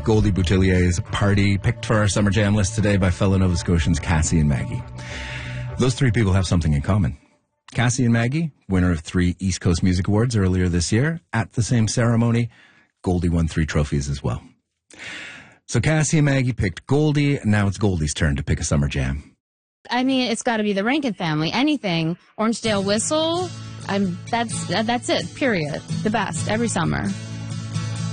Goldie Boutillier's Party, picked for our Summer Jam list today by fellow Nova Scotians Cassie and Maggie. Those three people have something in common. Cassie and Maggie, winner of 3 East Coast Music Awards earlier this year. At the same ceremony, Goldie won 3 trophies as well. So Cassie and Maggie picked Goldie, and now it's Goldie's turn to pick a Summer Jam. I mean, it's got to be the Rankin Family. Anything. Orangedale Whistle. That's it, period. The best, every summer.